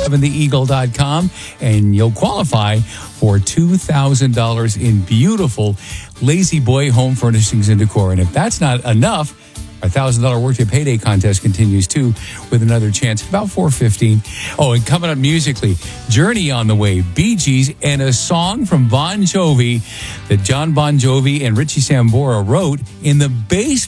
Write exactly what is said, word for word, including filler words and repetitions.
the eagle dot com, and you'll qualify for two thousand dollars in beautiful Lazy Boy home furnishings and decor. And if that's not enough, our one thousand dollars Workday Payday contest continues, too, with another chance at about four fifteen. Oh, and coming up musically, Journey on the way, Bee Gees, and a song from Bon Jovi that John Bon Jovi and Richie Sambora wrote in the basement